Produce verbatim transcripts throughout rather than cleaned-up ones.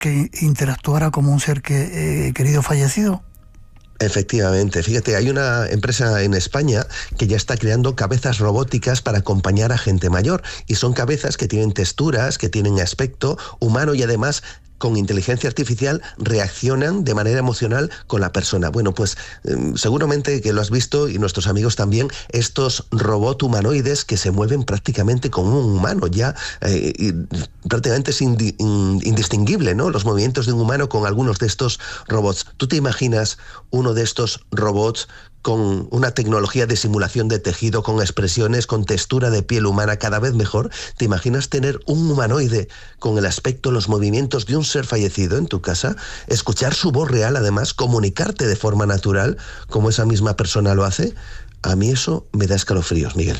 que interactuara como un ser que, eh, querido fallecido? Efectivamente, fíjate, hay una empresa en España que ya está creando cabezas robóticas para acompañar a gente mayor, y son cabezas que tienen texturas, que tienen aspecto humano y además con inteligencia artificial reaccionan de manera emocional con la persona. Bueno, pues eh, seguramente que lo has visto, y nuestros amigos también, estos robots humanoides que se mueven prácticamente como un humano, ya eh, y prácticamente es indi, in, indistinguible, ¿no?, los movimientos de un humano con algunos de estos robots. ¿Tú te imaginas uno de estos robots con una tecnología de simulación de tejido, con expresiones, con textura de piel humana cada vez mejor? ¿Te imaginas tener un humanoide con el aspecto, los movimientos de un ser fallecido en tu casa? Escuchar su voz real, además, comunicarte de forma natural, como esa misma persona lo hace. A mí eso me da escalofríos, Miguel.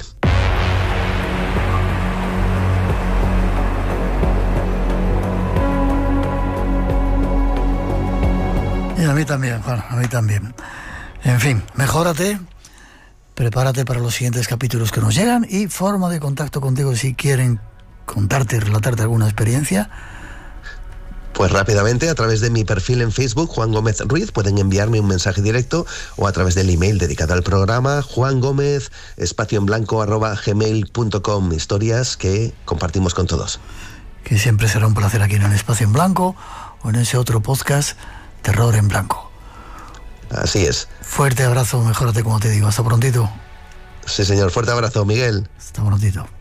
Y a mí también, Juan, a mí también. En fin, mejórate, prepárate para los siguientes capítulos que nos llegan, y forma de contacto contigo si quieren contarte y relatarte alguna experiencia. Pues rápidamente, a través de mi perfil en Facebook, Juan Gómez Ruiz, pueden enviarme un mensaje directo, o a través del email dedicado al programa, juangomez, espacio en blanco, arroba gmail punto com. Historias que compartimos con todos. Que siempre será un placer aquí en el Espacio en Blanco, o en ese otro podcast, Terror en Blanco. Así es. Fuerte abrazo, mejórate como te digo. Hasta prontito. Sí, señor. Fuerte abrazo, Miguel. Hasta prontito.